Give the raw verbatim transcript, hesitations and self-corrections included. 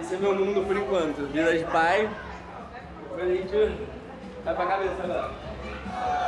Esse é meu mundo por enquanto. Vida de pai. A gente vai pra cabeça agora.